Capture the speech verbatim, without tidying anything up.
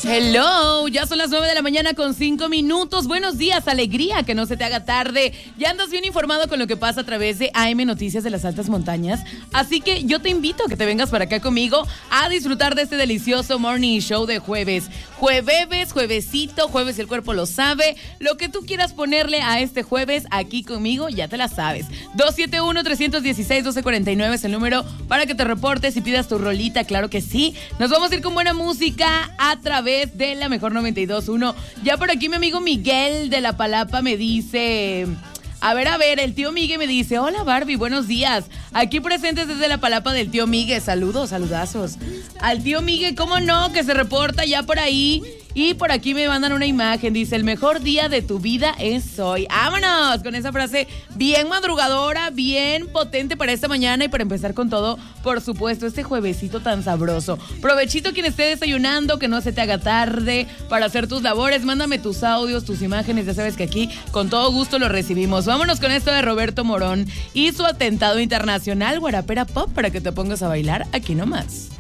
Hello, ya son las nueve de la mañana con cinco minutos. Buenos días, alegría, que no se te haga tarde. Ya andas bien informado con lo que pasa a través de A M Noticias de las Altas Montañas. Así que yo te invito a que te vengas para acá conmigo a disfrutar de este delicioso morning show de jueves. Jueves, juevesito, jueves el cuerpo lo sabe. Lo que tú quieras ponerle a este jueves aquí conmigo, ya te la sabes. dos siete uno, tres uno seis, uno dos cuatro nueve es el número para que te reportes y pidas tu rolita, claro que sí. Nos vamos a ir con buena música a través de la mejor noventa y dos punto uno. Ya por aquí mi amigo Miguel de La Palapa me dice... A ver, a ver, el tío Miguel me dice, hola Barbie, buenos días. Aquí presentes desde La Palapa del tío Miguel. Saludos, saludazos. Al tío Miguel, ¿cómo no? Que se reporta ya por ahí. Y por aquí me mandan una imagen. Dice, el mejor día de tu vida es hoy. ¡Vámonos! Con esa frase bien madrugadora, bien potente para esta mañana y para empezar con todo, por supuesto, este juevesito tan sabroso. Provechito quien esté desayunando, que no se te haga tarde para hacer tus labores. Mándame tus audios, tus imágenes. Ya sabes que aquí con todo gusto lo recibimos. Vámonos con esto de Roberto Morón y su atentado internacional, Guarapera Pop, para que te pongas a bailar aquí nomás.